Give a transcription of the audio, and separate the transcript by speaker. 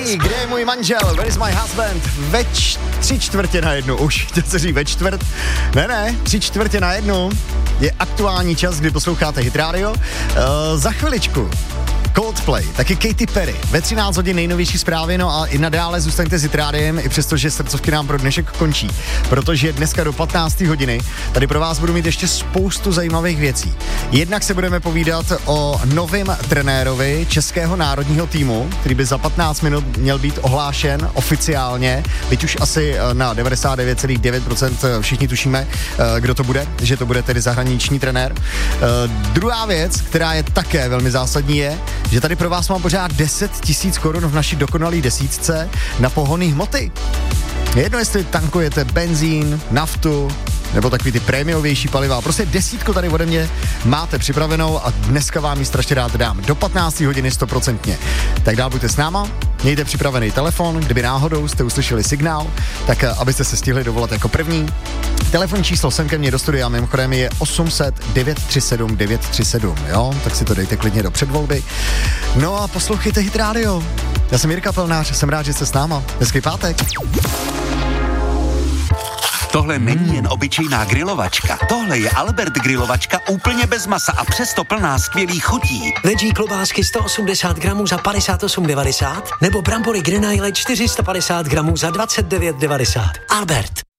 Speaker 1: Není, kde je můj manžel, where is my husband? Ve 3/4 už, chtěl se říct ve čtvrt. Ne, 3/4 je aktuální čas, kdy posloucháte Hit Radio. Za chviličku Coldplay, taky Katy Perry. Ve 13 hodin nejnovější zprávy, no a i nadále zůstaňte s Hit Rádiem, i přestože srdcovky nám pro dnešek končí. Protože dneska do 15. hodiny tady pro vás budu mít ještě spoustu zajímavých věcí. Jednak se budeme povídat o novém trenérovi českého národního týmu, který by za 15 minut měl být ohlášen oficiálně, byť už asi na 99,9% všichni tušíme, kdo to bude, že to bude tedy zahraniční trenér. Druhá věc, která je také velmi zásadní, je, že tady pro vás mám pořád 10 000 korun v naší dokonalý desítce na pohonné hmoty. Jedno, jestli tankujete benzín, naftu, nebo takový ty prémiovější paliva. Prostě 10 tady ode mě máte připravenou a dneska vám ji strašně rád dám. Do 15 hodiny 100%. Tak dál buďte s náma, mějte připravený telefon, kdyby náhodou jste uslyšeli signál, tak abyste se stihli dovolat jako první. Telefonní číslo sem ke mně do studia, mimochodem je 800 937 937, jo? Tak si to dejte klidně do předvolby. No a poslouchejte Hit Radio. Já jsem Jirka Pelnář, jsem rád, že jste s náma. Hezký pátek.
Speaker 2: Tohle není jen obyčejná grilovačka. Tohle je Albert grilovačka úplně bez masa a přesto plná skvělých chutí.
Speaker 3: Veggie klobásky 180 gramů za 58,90 nebo brambory Grenaille 450 gramů za 29,90. Albert.